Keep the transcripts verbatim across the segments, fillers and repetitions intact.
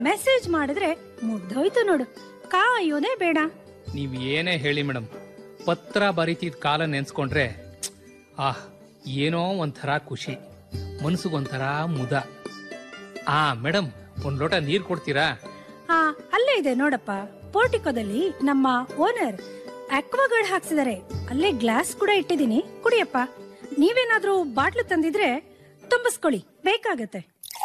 Message ಮಾಡಿದ್ರೆ ಮುಗ್ದೋಯ್ತು ನೋಡು, ಕಾಯೋದೇ ಬೇಡ. ನೀವ್ ಏನೇ ಹೇಳಿ ಮೇಡಮ್, ಪತ್ರ ಬರೀತಿದ್ ಕಾಲ ನೆನ್ಸ್ಕೊಂಡ್ರೆ ಆಹ್ ಏನೋ ಒಂಥರ ಖುಷಿ, ಮನ್ಸಿಗೊಂಥರ ಮುದ. ಆ ಮೇಡಮ್, ಒಂದ್ ಲೋಟ ನೀರ್ ಕೊಡ್ತೀರಾ? ಹಾ, ಅಲ್ಲೇ ಇದೆ ನೋಡಪ್ಪ, ಪೋರ್ಟಿಕೋದಲ್ಲಿ ನಮ್ಮ ಓನರ್ ಅಕ್ವಾಗಾರ್ಡ್ ಹಾಕ್ಸಿದಾರೆ. ಅಲ್ಲೇ ಗ್ಲಾಸ್ ಕೂಡ ಇಟ್ಟಿದ್ದೀನಿ, ಕುಡಿಯಪ್ಪ. ನೀವೇನಾದ್ರೂ ಬಾಟ್ಲು ತಂದಿದ್ರೆ ತುಂಬಿಸ್ಕೊಳ್ಳಿ, ಬೇಕಾಗತ್ತೆ.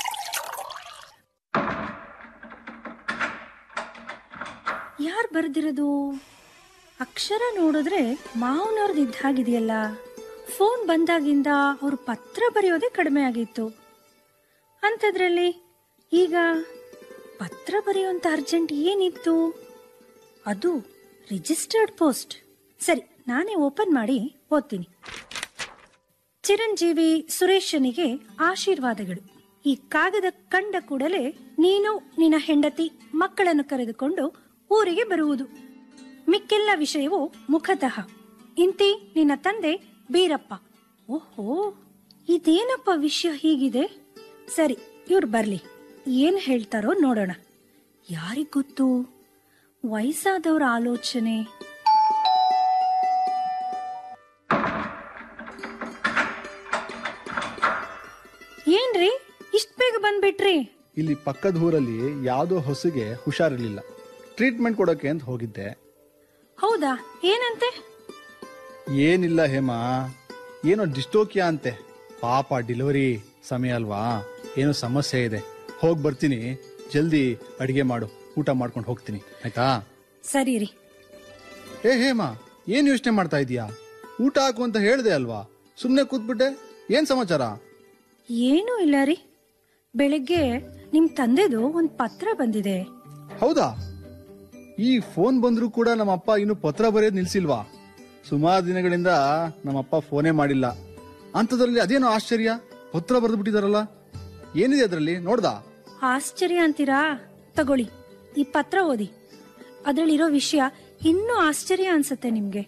ಯಾರ್ ಬರ್ದಿರೋದು? ಅಕ್ಷರ ನೋಡಿದ್ರೆ ಮಾವನವ್ರದ್ದು ಇದ್ದ ಹಾಗಿದೆಯಲ್ಲ. ಫೋನ್ ಬಂದಾಗಿಂದ ಅವ್ರು ಪತ್ರ ಬರೆಯೋದೇ ಕಡಿಮೆ ಆಗಿತ್ತು. ಅಂಥದ್ರಲ್ಲಿ ಈಗ ಪತ್ರ ಬರೆಯುವಂತ ಅರ್ಜೆಂಟ್ ಏನಿತ್ತು? ಅದು ರಿಜಿಸ್ಟರ್ಡ್ ಪೋಸ್ಟ್. ಸರಿ, ನಾನೇ ಓಪನ್ ಮಾಡಿ ಓದ್ತೀನಿ. ಚಿರಂಜೀವಿ ಸುರೇಶನಿಗೆ ಆಶೀರ್ವಾದಗಳು. ಈ ಕಾಗದ ಕಂಡ ಕೂಡಲೇ ನೀನು ನಿನ್ನ ಹೆಂಡತಿ ಮಕ್ಕಳನ್ನು ಕರೆದುಕೊಂಡು ಊರಿಗೆ ಬರುವುದು. ಮಿಕ್ಕೆಲ್ಲ ವಿಷಯವು ಮುಖತಃ. ಇಂತಿ ನಿನ್ನ ತಂದೆ ಬೀರಪ್ಪ. ಓಹೋ, ಇದೇನಪ್ಪ ವಿಷಯ ಹೀಗಿದೆ? ಸರಿ, ಇವ್ರು ಬರ್ಲಿ, ಏನ್ ಹೇಳ್ತಾರೋ ನೋಡೋಣ. ಯಾರಿಗ್ ಗೊತ್ತು, ವಯಸ್ಸಾದವ್ರ ಆಲೋಚನೆ. ಏನ್ರಿ ಇಷ್ಟ ಬೇಗ ಬಂದ್ಬಿಟ್ರಿ? ಇಲ್ಲಿ ಪಕ್ಕದ ಊರಲ್ಲಿ ಯಾವ್ದೋ ಹೊಸಿಗೆ ಹುಷಾರಿರ್ಲಿಲ್ಲ, ಟ್ರೀಟ್ಮೆಂಟ್ ಕೊಡೋಕೆ ಅಂತ ಹೋಗಿದ್ದೆ. ಹೌದಾ, ಏನಂತೆ? ಏನಿಲ್ಲ ಹೇಮಾ, ಏನೋ ಡಿಸ್ಟೋಕಿಯಾ ಅಂತೆ. ಪಾಪ ಡೆಲಿವರಿ ಸಮಯ ಅಲ್ವಾ, ಏನೋ ಸಮಸ್ಯೆ ಇದೆ. ಹೋಗ್ ಬರ್ತೀನಿ, ಜಲ್ದಿ ಅಡಿಗೆ ಮಾಡು, ಊಟ ಮಾಡ್ಕೊಂಡು ಹೋಗ್ತೀನಿ, ಆಯ್ತಾ? ಸರಿ ರೀ. ಏ ಹೇಮಾ, ಏನ್ ಯೋಚನೆ ಮಾಡ್ತಾ ಇದೀಯಾ? ಊಟ ಹಾಕು ಅಂತ ಹೇಳ್ದೆ ಅಲ್ವಾ, ಸುಮ್ನೆ ಕೂತ್ಬಿಟ್ಟೆ. ಏನ್ ಸಮಾಚಾರ? ಏನೂ ಇಲ್ಲ ರೀ, ಬೆಳಿಗ್ಗೆ ನಿಮ್ ತಂದೆದು ಒಂದ್ ಪತ್ರ ಬಂದಿದೆ. ಹೌದಾ? ಈ ಫೋನ್ ಬಂದ್ರು ಕೂಡ ನಮ್ಮಪ್ಪ ಇನ್ನು ಪತ್ರ ಬರೆಯೋದ್ ನಿಲ್ಸಿಲ್ವಾ? ಸುಮಾರು ದಿನಗಳಿಂದ ನಮ್ಮಪ್ಪ ಫೋನೇ ಮಾಡಿಲ್ಲ. ಅಂತದ್ರಲ್ಲಿ ಅದೇನೋ ಆಶ್ಚರ್ಯ, ಪತ್ರ ಬರೆದು ಬಿಟ್ಟಿದಾರಲ್ಲ, ಏನಿದೆ ಅದ್ರಲ್ಲಿ? ನೋಡ್ದಾ? ಆಶ್ಚರ್ಯ ಅಂತೀರಾ? ತಗೊಳ್ಳಿ, ಈ ಪತ್ರ ಓದಿ. ಅದ್ರಲ್ಲಿರೋ ವಿಷಯ ಇನ್ನೂ ಆಶ್ಚರ್ಯ ಅನ್ಸತ್ತೆ ನಿಮ್ಗೆ.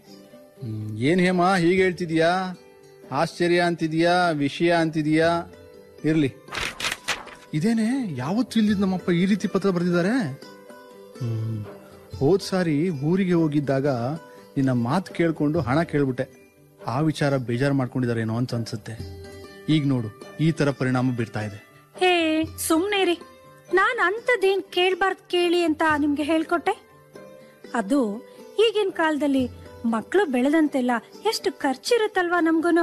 ಏನ್ ಹೇಮಾ ಹೀಗೆ ಹೇಳ್ತಿದ್ಯಾ? ಆಶ್ಚರ್ಯ ಅಂತಿದ್ಯಾ, ವಿಷಯ ಅಂತಿದ್ಯಾ? ಇರ್ಲಿ, ಇದೇನೆ ಯಾವತ್ತೂ ಇಲ್ದಿದ್ ನಮ್ಮಪ್ಪ ಈ ರೀತಿ ಪತ್ರ ಬರೆದಿದ್ದಾರೆ. ಹ್ಮ್ ಹೋದ್ ಸಾರಿ ಊರಿಗೆ ಹೋಗಿದ್ದಾಗ ನಿನ್ನ ಮಾತು ಕೇಳ್ಕೊಂಡು ಹಣ ಕೇಳ್ಬಿಟ್ಟೆ. ಆ ವಿಚಾರ ಬೇಜಾರು ಮಾಡ್ಕೊಂಡಿದಾರೇನೋ ಅಂತ ಅನ್ಸುತ್ತೆ. ಈಗ ನೋಡು, ಈ ತರ ಪರಿಣಾಮ ಬೀರ್ತಾ ಇದೆ. ಹೇ ಸುಮ್ನೆ ರೀ, ನಾನ್ ಅಂತದೇನ್ ಕೇಳ್ಬಾರ್ದು ಕೇಳಿ ಅಂತ ನಿಮ್ಗೆ ಹೇಳ್ಕೊಟ್ಟೆ? ಅದು ಈಗಿನ ಕಾಲದಲ್ಲಿ ಮಕ್ಕಳು ಬೆಳೆದಂತೆಲ್ಲ ಎಷ್ಟು ಖರ್ಚಿರುತ್ತಲ್ವಾ ನಮ್ಗೂನು.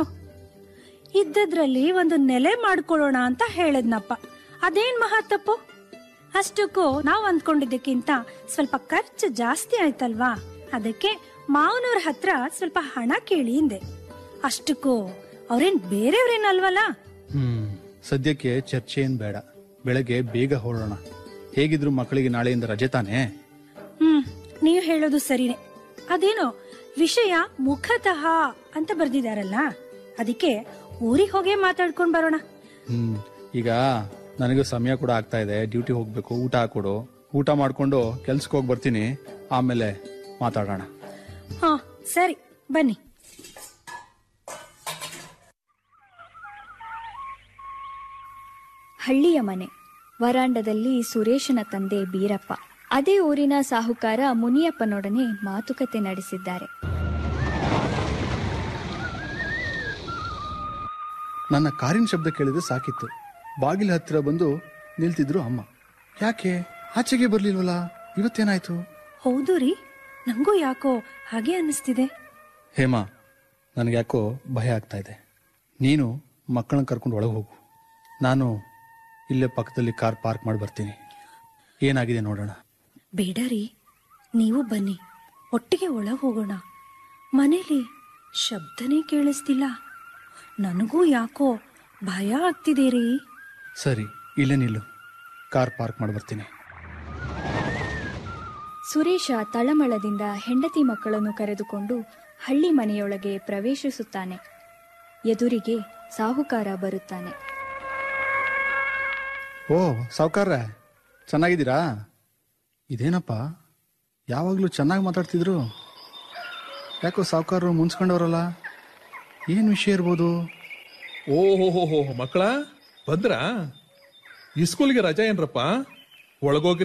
ಇದ್ದದ್ರಲ್ಲಿ ಒಂದು ನೆಲೆ ಮಾಡ್ಕೊಳ್ಳೋಣ ಅಂತ ಹೇಳದ್ನಪ್ಪ. ಅದೇನ್ ಮಹಾ ತಪ್ಪು? ಅಷ್ಟಕ್ಕೂ ನಾವ್ ಅಂದ್ಕೊಂಡಿದ್ದಕ್ಕಿಂತ ಸ್ವಲ್ಪ ಖರ್ಚು ಜಾಸ್ತಿ ಆಯ್ತಲ್ವಾ, ಅದಕ್ಕೆ ಮಾವನವ್ರ ಹತ್ರ ಸ್ವಲ್ಪ ಹಣ ಕೇಳಿ ಹಿಂದೆ. ಅಷ್ಟಕ್ಕೂ ಅವ್ರೇನ್ ಬೇರೆಯವ್ರೇನಲ್ವಲ್ಲ. ಹ್ಮ್ ಸದ್ಯಕ್ಕೆ ಚರ್ಚೆ ಏನ್ ಬೇಡ, ಬೆಳಗ್ಗೆ ಬೇಗ ಹೊರಡೋಣ. ಹೇಗಿದ್ರು ಮಕ್ಕಳಿಗೆ ನಾಳೆಯಿಂದ ರಜೆ ತಾನೆ. ಹ್ಮ್ ನೀವ್ ಹೇಳೋದು ಸರಿನೇ. ಅದೇನೋ ವಿಷಯ ಮುಖತಃ ಅಂತ ಬರ್ದಿದಾರಲ್ಲ, ಅದಕ್ಕೆ ಊರಿಗೆ ಹೋಗಿ ಮಾತಾಡ್ಕೊಂಡ್ ಬರೋಣ. ಹ್ಮ್ ಈಗ ನನಗೂ ಸಮಯ ಕೂಡ ಆಗ್ತಾ ಇದೆ, ಡ್ಯೂಟಿ ಹೋಗ್ಬೇಕು. ಊಟ ಹಾಕೊಡು, ಊಟ ಮಾಡ್ಕೊಂಡು ಕೆಲ್ಸಕ್ಕೆ ಹೋಗಿ ಬರ್ತೀನಿ, ಆಮೇಲೆ ಮಾತಾಡೋಣ. ಹಾ ಸರಿ, ಬನ್ನಿ. ಹಳ್ಳಿಯ ಮನೆ ವರಾಂಡದಲ್ಲಿ ಸುರೇಶನ ತಂದೆ ಬೀರಪ್ಪ ಅದೇ ಊರಿನ ಸಾಹುಕಾರ ಮುನಿಯಪ್ಪನೊಡನೆ ಮಾತುಕತೆ ನಡೆಸಿದ್ದಾರೆ. ನನ್ನ ಕಾರಿನ ಶಬ್ದ ಕೇಳಿದ್ರೆ ಸಾಕಿತ್ತು. ಬಾಗಿಲ ಹತ್ತಿರ ಬಂದು ನಿಲ್ತಿದ್ರು ಅಮ್ಮ. ಯಾಕೆ ಆಚೆಗೆ ಬರ್ಲಿಲ್ವಲ್ಲ, ಇವತ್ತೇನಾಯ್ತು? ಹೌದು ರೀ, ನಂಗೂ ಯಾಕೋ ಹಾಗೆ ಅನ್ನಿಸ್ತಿದೆ. ಹೇಮಾ, ನನಗೆ ಯಾಕೋ ಭಯ ಆಗ್ತಾ ಇದೆ. ನೀನು ಮಕ್ಕಳನ್ನ ಕರ್ಕೊಂಡು ಒಳಗೆ ಹೋಗು, ನಾನು ಇಲ್ಲೇ ಪಕ್ಕದಲ್ಲಿ ಕಾರ್ ಪಾರ್ಕ್ ಮಾಡಿ ಬರ್ತೀನಿ. ಏನಾಗಿದೆ ನೋಡೋಣ. ಬೇಡ ರೀ, ನೀವು ಬನ್ನಿ, ಒಟ್ಟಿಗೆ ಒಳಗೆ ಹೋಗೋಣ. ಮನೇಲಿ ಶಬ್ದನೇ ಕೇಳಿಸ್ತಿಲ್ಲ, ನನಗೂ ಯಾಕೋ ಭಯ ಆಗ್ತಿದೆ ರೀ. ಸರಿ, ಇಲ್ಲೇ ನಿಲ್ಲು, ಕಾರ್ ಪಾರ್ಕ್ ಮಾಡಿ ಬರ್ತೀನಿ. ಸುರೇಶ ತಳಮಳದಿಂದ ಹೆಂಡತಿ ಮಕ್ಕಳನ್ನು ಕರೆದುಕೊಂಡು ಹಳ್ಳಿ ಮನೆಯೊಳಗೆ ಪ್ರವೇಶಿಸುತ್ತಾನೆ. ಎದುರಿಗೆ ಸಾಹುಕಾರ ಬರುತ್ತಾನೆ. ಓ ಸಾಹುಕಾರ್ರೆ, ಚೆನ್ನಾಗಿದ್ದೀರಾ? ಇದೇನಪ್ಪ, ಯಾವಾಗಲೂ ಚೆನ್ನಾಗಿ ಮಾತಾಡ್ತಿದ್ರು, ಯಾಕೋ ಸಾಹುಕಾರರು ಮುನ್ಸ್ಕೊಂಡವ್ರಲ್ಲ, ಏನು ವಿಷಯ ಇರ್ಬೋದು? ಓಹೋ ಹೋ ಹೋ ಮಕ್ಕಳ ಬಂದ್ರಾ? ಈ ಸ್ಕೂಲ್ಗೆ ರಜಾ ಏನ್ರಪ್ಪ? ಒಳಗೋಗಿ